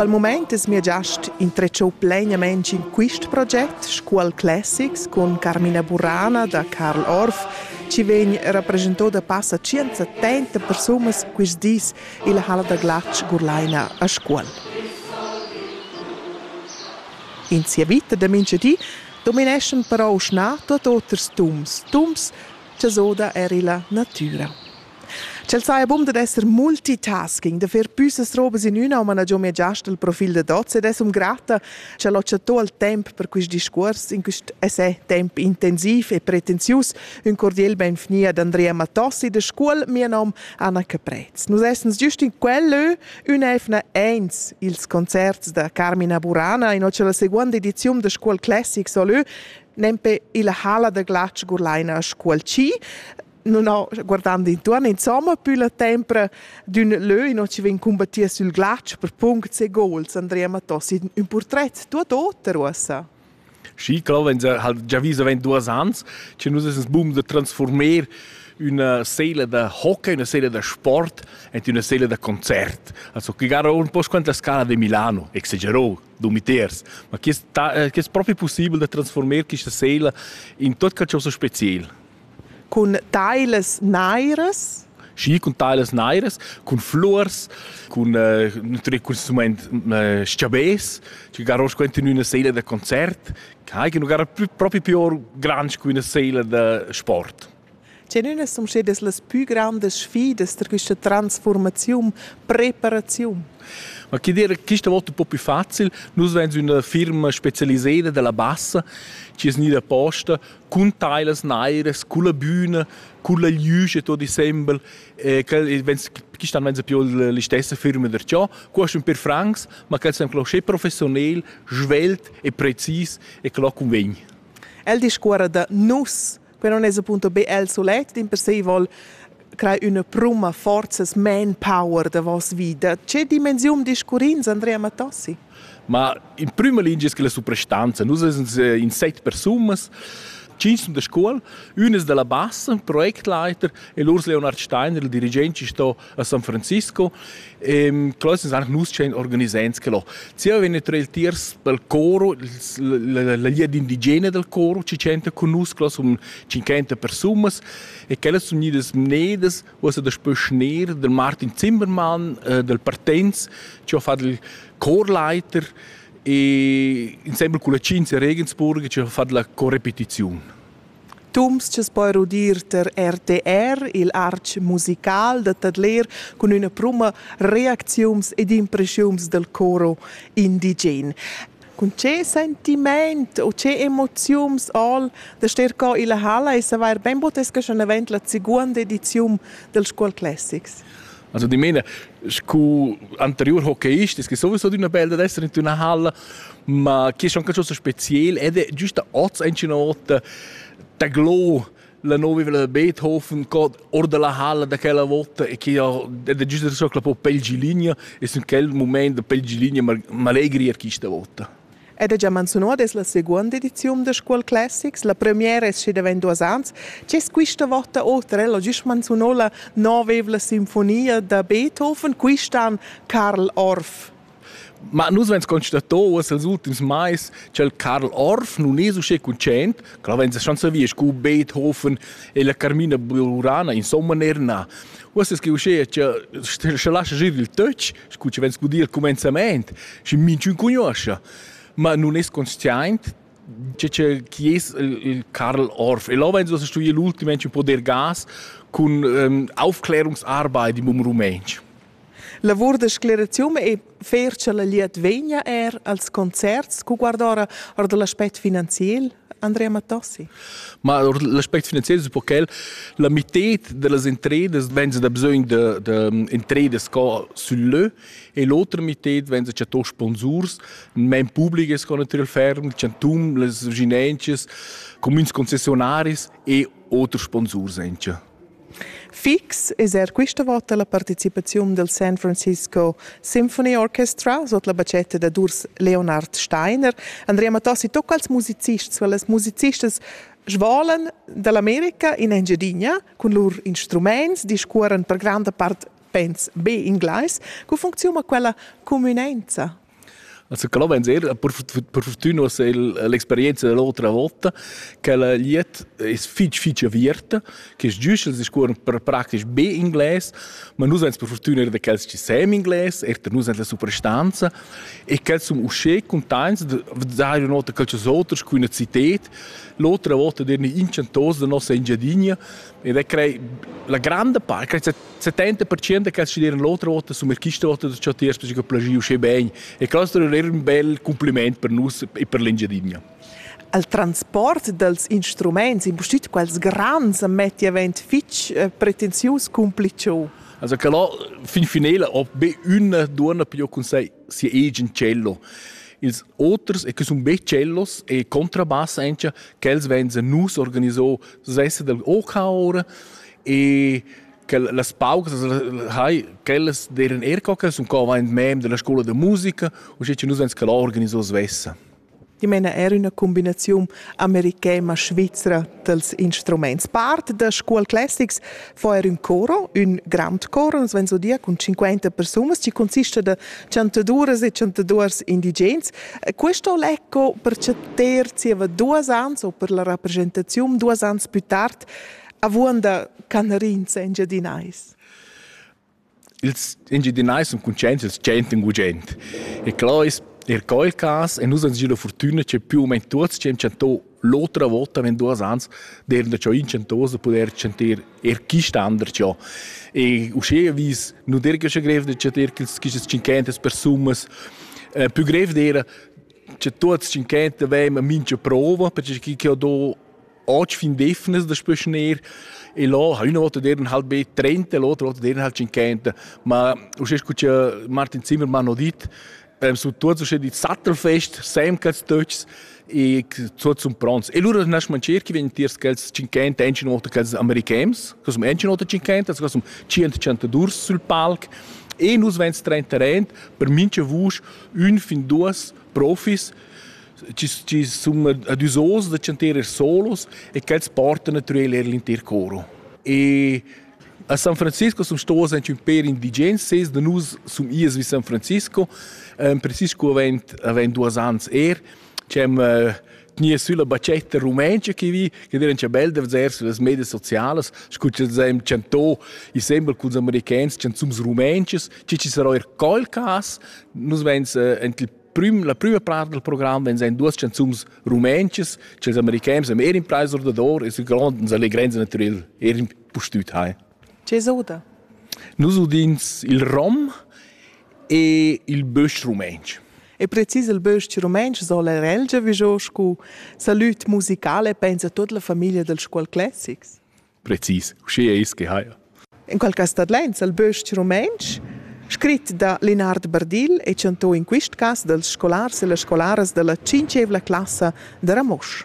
Pel moment es mia giast intrecciò plenamente in questo progetto School Classics con Carmina Burana da Karl Orff, ci vegn rappresentò da passa 170 persone quis dis in la Halla da Glatsch Gurlaina a scuola. In sia vita da minchedì dominescen però schnà tuot otters tums, che soda eri la natura. C'el sai bum da esser multitasking, da fer püsas robes in una, ma na giò mia giast il profil da doz ed esum grata, c'è l'occiato al temp per quist discurs, in quist esse temp intensiv e pretenzius, un cordial benvenia ad Andrea Matossi da scuol, mia nom Anna Caprez. Nus essens giust in quell'ö, un efna eins, ils concerts da Carmina Burana, in occia la seconda edizione da School Classics ol'ö, nempe ila Halla da Glatsch Gurlaina a scuol C, non ho guardando intorno, insomma, più la tempra d'un lö, non ci ven combattia sul glatsch per punti e goals, Andrea Matossi, un portrait tua dotta, Rossa? Sì, klar, wenn sie halt già viso 2 anni, c'è un boom di trasformare una sala da hockey, una sala da sport e una sala da concert. Also, che gara un po' quanto la scala di Milano, exagerò, dumiters, ma che è proprio possibile da trasformare questa sala in tutto qualcosa di speciale. Con teiles naires? Sì, con teiles naires, con flores, con naturalmente sciabes, che garos quanto in una sala da concert, che non gara proprio più grande che una sala da sport. C'è una sono le più grandi sfide per questa trasformazione, preparazione? Ma che dire, questa volta un po' più facile, noi abbiamo una firma specializzata della Bassa, che è nella posta, con teiles naires, con la bühne, con la luce, tutto sempre. Questa non è più la stessa firma da ciò, questo è per francs, ma che è sempre professionale, svelte e preciso e che lo conviene. El discorre da nus, che non è appunto BL solet, in per sé vuol creare una prima forza, manpower da vostra vita. C'è dimensione di scurinza, Andrea Matossi? Ma in prima linea è la superstanza. Noi siamo in 7 persone, 5 da scuola, una della Bassa, Projektleiter, e l'Urs Leonard Steiner, il dirigente, sta a San Francisco. E sono anche noi che organizziamo. Se avete tra il tiers del coro, la linea indigena del coro, ci c'è con noi, sono 50 persone, e quelle sono le menedes, che sono da Schnee, del Martin Zimmermann, del Partenz, che ha fatto il Chorleiter, e insieme con la Cinzia Regensburg ci ha fatto la correpetizione. Tums ci può udire der RTR, il arch musical da Tadler, con una prima reazione ed impressione del coro indigene. Con che sentimento o che emozioni all da star qua in la Halla e se va ben potesca schon event la seconda edizione del School Classics. Also di mena, scu anterior hockeyist, è sowieso di una bella da essere in una halla, ma che è anche cosa speciale ed è giusto oggi in una volta da glow la nuova Beethoven cod or della halla da quella volta e che è giusto so che la pelgilinea e in quel momento pelgilinea ma allegria questa volta. Ed è già menzionato la seconda edizione del School Classics, la prima è stata 22 anni. C'è questa volta oltre, l'ho già menzionato la nuova sinfonia da Beethoven, questa Karl Orff. Ma noi abbiamo constatato che negli ultimi mesi che il Karl Orff non è così contento, che abbiamo già visto con Beethoven e la Carmina Burana, insomma, non è nato. Questo è che se lascia girare il touch, che abbiamo scusato il cominciamento, ci non conosce. Ma non è consciente che chi è il Karl Orff. E là vengono a studiare l'ultimo un po' del gas con Aufklärungsarbeit im Rumänsch. Lavoro di sclerazione e ferce la liet vegna als concerts, cu guardare l'aspetto finanziario, Andrea Matossi? Ma l'aspetto finanziario è perché la metà delle entrate vengono da bisogno di entrate sull'E e l'altra metà vengono da sponsors, men pubblici che naturalmente fermi, centum, le ginences, comuni concessionari e altri sponsors. Fix è questa volta la partecipazione del San Francisco Symphony Orchestra sotto la bacetta da Urs Leonard Steiner. Andrea Matossi, tocca als musicisti, weil as musicistas svolen dall'America in Engiadina con loro strumenti, discorren per grande parte pens B inglese. Come funziona quella comunenza? Also, che lo per fortuna l'esperienza dell'altra volta, che la liet è fitch avvierta, che è giusto, si scuola per praktisch B inglese, ma noi per fortuna da che ci siamo inglese, noi siamo la superstanza, e che sono usciti contenti, vedere nota che c'è altri, con una città, l'altra volta erano incentosi da nostra ingegneria, e da crea la grande parte, crea 70% che ci erano l'altra volta, su questa volta da ciò tiers, perché plagio uscì bene, e questo era un bel complimento per noi e per l'ingegneria. Il trasporto degli strumenti, in postit quels grans metti event fitch pretenzioso complicio. Also che là fin finale ho be una duona più con sei si egen cello. Ils outros e che sono be cellos e contrabass anche che els venza nus organizzò sesse del ora e che le pauses hai quelles deren ercoca sono qua in mem della scuola di musica o c'è nus venza che la organizzò svessa. Die mena era una combinazione americana-svizzera dels instruments. Part da School Classics fa un coro, un grand coro, wenn so dia, con 50 persone, ci consiste da cantadores e cantadores indigens. Questo lecco per certersi aveva 2 anni, o per la rappresentazione 2 anni più tardi, avunda canarins e giardinais. Ils ingegnerai sono contenti, ils centen gugent. E claro, quel caso, e noi abbiamo la fortuna che più o meno tutti ci hanno l'altra volta, in 2 anni, erano già incentosi per sentire chi standard ciò. E uscì vis non era che greve di sentire che 50 persone, più greve era che tutti 50 avevano mince prova, perché chi ha do oggi fin definis da spessionare e là una volta erano halt 30, l'altra volta erano halt 50, ma uscì che Martin Zimmermann ha detto su tutti c'è di Sattelfest, sem che Deutsch e tutti sono pronti. E loro nasce mangiare che vengono tiers che 50 engine volta che americans, che sono engine volta 50, che sono 100 durs sul palco e noi vengono 30 rent per mince vush un fin 2 profis ci sono a 2 os da cantare solos e che portano naturalmente l'intero coro. E a San Francisco sono stati anche un per indigeni, se da noi sono ies di San Francisco, Francisco aveva 2 anni c'è tenia sulla bacetta rumänca che era anche bella da vedere sulle medie sociali, scuccia sem canto i sembra con gli americani, c'è sums rumänces, ci sarà quel caso, noi vengono la prima parte del programma vengono 2 canzoni rumänces, c'è gli americani sono in preso d'oro e si grandono le grenze naturali, in postut. C'è soda? Noi udins il rom e il bösch rumänsch. E preciso il bösch rumänsch soll relge visoscu salut musicale pensa tutta la famiglia del School Classics. Precis, usci è is che haia. In quel caso stadlenza il bösch rumänsch scritto da Linard Bardil e cantò in questo caso del scolars e le scolares della 5ª classe de Ramosch.